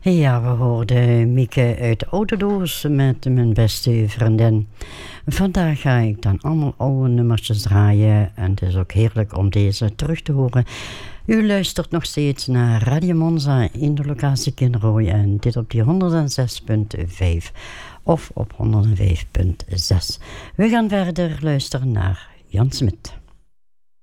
Ja, we hoorden Mieke uit de Oudedoos met mijn beste vriendin. Vandaag ga ik dan allemaal oude nummertjes draaien en het is ook heerlijk om deze terug te horen. U luistert nog steeds naar Radio Monza in de locatie Kinrooi en dit op die 106.5 of op 105.6. We gaan verder luisteren naar Jan Smit.